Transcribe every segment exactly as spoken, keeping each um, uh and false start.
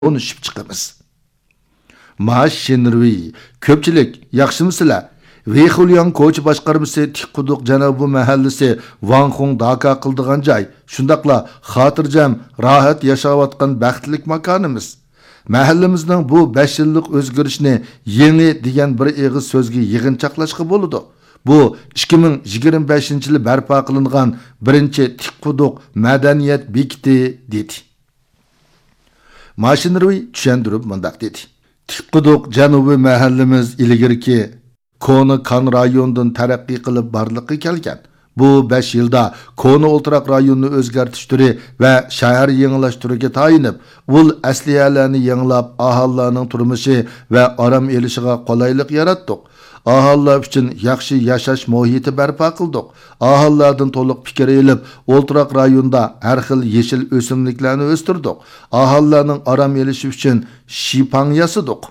konuşup çıkımız. Maşinirvi, köpçilik, yaxşımısılar? Veyxulyan koçu başqarması Tikquduq Janobi mahallisi Vanxong Daka qıldıgan joy, shundaqla xotirjam, rahat yaşayotgan baxtlik makonimiz. Mahallimizning bu besh yillik o'zgarishni yangi degan bir eg'iz so'zga yig'inchoqlashga bo'ladi. Bu ikki ming yigirma beshinchi yil barpo qilingan birinchi Tikquduq madaniyat bekiti dedi. Mashinirvi tushuntirib mundaq dedi. Tikquduq Janobi mahallimiz ilgirki Kona Kan rayonundan taraqqiy qilib barliqqa kelgan. Bu besh yilda Kona o'ltiraq rayonini o'zgartish turi va shahar yangilashtiriga tayinib, ul asliyalarni yangilab, aholining turmushi va orom elishiga qulaylik yaratdik. Aholilar uchun yaxshi yashash muhiti barpo qildik. Aholilardan to'liq fikr elib, o'ltiraq rayonda har xil yeshil o'simliklarni o'stirdik. Aholilarning orom elishi uchun shipang yasadik.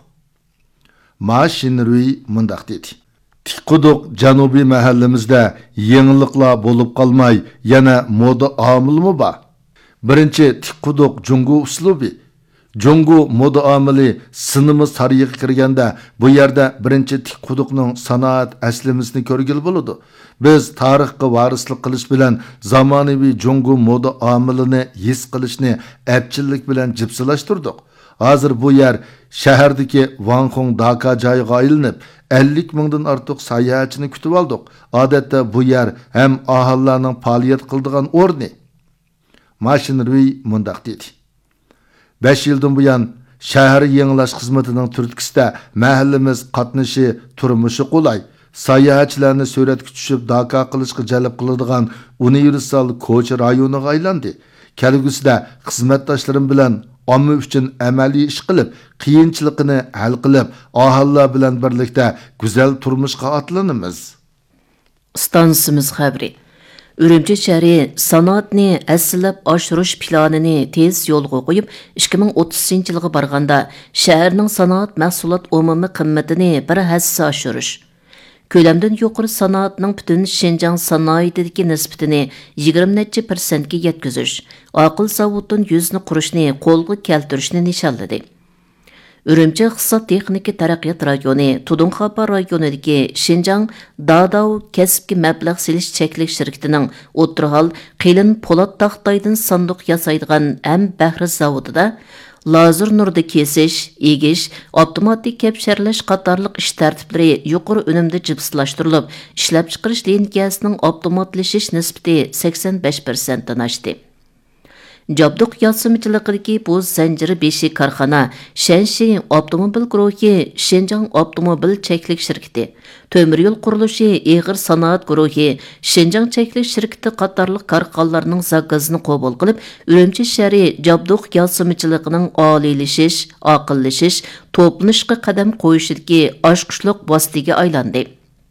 Mashinirvi mundaq dedi. Tikquduq Janobi mahallimizda yangiliklar bo'lib qolmay, yana moda omilmi bor? Birinchi Tikquduq Jungu uslubi. Jungu moda omili sinimi sariyiga kirganda bu yerda birinchi Tikquduqning sanoat aslimizini ko'rgil bo'ladi. Biz tarixga varislik qilish bilan zamonaviy Jungu moda omilini his qilishni epchillik bilan jipsilashtirdik. Hazır bu yer şəhərdəki Vanxong Daka joyiga aylanıb ellik mingdan ortiq sayohatchini kutib oldik. Odatda bu yer ham aholilarning faoliyat qildigan o'rni. Mashinirvi mundaq dedi. besh yildan buyon shahar yangilash xizmatining turtkisida mahallimiz qatnashi turmushi qulay. Sayohatchilarni suratga tushib Daka qilishga jalb qiladigan universal ko'cha rayoniga aylandi. Kelgusida xizmatdoshlarim bilan omma uchun amaliy ish qilib, qiyinchilikni hal qilib, aholilar bilan birlikda go'zal turmushga otlanamiz. Stansimiz xabari. Urumchi shahri sanoatni aslab oshirish planini tez yo'lga qo'yib, ikki ming o'ttizinchi yilga borganda shaharning sanoat mahsulot umumiy qimmatini bir hassa oshirish, ko'lamdan yuqori sanoatning butun Şinjan sanoatidagi nisbatini yigirma necha persentga yetkazish, aql zavoddan yuzni qurishni qo'lga keltirishni nishonladi. Urumchi iqtisod texnika taraqqiyot rayoni Tudunxopa rayonidagi Şinjan Dadao kasbga mablag' selish cheklik shirkatining O'tirhal qilin po'lat taxtaydan sanduq yasaydigan ham bahri zavodida lazer nurda kesish, egish, avtomatik kapsharlash qatorliq ish tartiblari yuqori unumda jipslashtirilib, ishlab chiqarish linikasining avtomatlashish nisbati sakson besh persent dan oshdi. Jabduq yasımçılıqdaki bu zanjiri beshi korxona Shanxi avtomobil guruhi Şinjan avtomobil cheklik shirkati, Temir yo'l qurilishi Ig'ir sanoat guruhi Şinjan cheklik shirkati qatorliq korxonalarning zakazini qabul qilib, Urumchi shahri jabduq yasımçılıqning oliylashish, aqillashish, to'planishga qadam qo'yishidagi oshqushliq vositaga aylandi.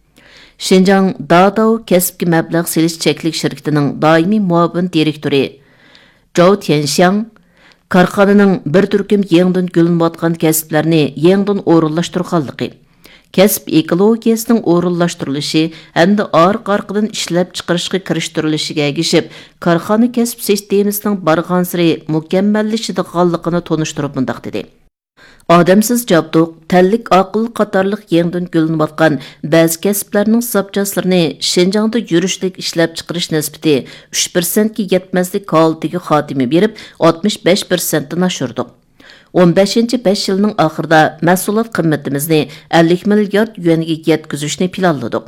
Şinjan Dadao kasbga mablag' selish cheklik shirkatining doimiy muavin direktori Zhao Tianxiang korxonaning bir turkum yangidan gulinayotgan kasblarni yangidan o'rinlashtirganligi, kasb ekologiyasining o'rinlashtirilishi hamda orqa-orqadan ishlab chiqarishga kirishtirishiga ergishib, korxona kasb sistemasining barg'ansiri mukammallashadiganligini tonishtirib mundaq dedi. Odamsiz jabduq, tallik aql qatorliq yangidan gulinayotgan ba'zi kasblarning zapchaslarini Şinjanda yurishlik ishlab chiqarish nisbati uch persentga yetmaslik holatiga xotimi berib, oltmish besh persent dan oshirdik. o'n beshinchi besh yilning oxirida mahsulot qimmatimizni ellik milliard yuanga yetkazishni planladik.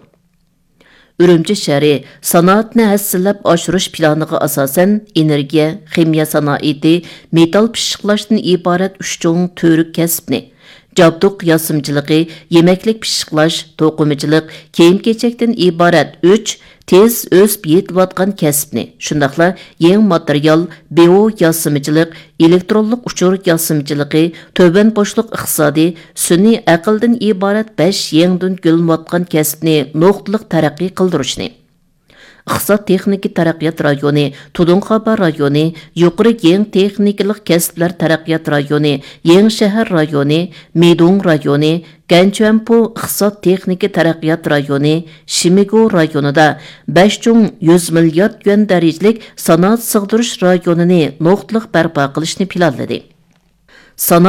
Urumchi shahri sanoatni hassillab oshirish planiga asosan energiya, ximiya sanoati, metal pishiqlashdan iborat uch cho'ng to'rik kasbni, jabduq yasimchiligi, yemaklik pishiqlash, to'qimachilik, kiyim-kechakdan iborat uch tez o'sib yetilayotgan kasbni, shundaqla yangi material, bio yasimchilik, elektronlik uchur yasimchiligi, to'ban boshliq iqtisodiy, sun'iy aqldan iborat besh yangidan gulinayotgan kasbni nuqtaliq taraqqiy qildirishni, iqtisod texnika taraqqiyot rayoni, Tudunxopa rayoni, yuqori yangi texnikalik kasblar taraqqiyot rayoni, yangi shahar rayoni, Medong rayoni, Ganchuanpu iqtisod texnika taraqqiyot rayoni, Shimigo rayonida besh cho'ng yuz milliard yuan darajalik sanoat sig'dirish rayonini nuqtaliq barpo qilishni planladi. sanoat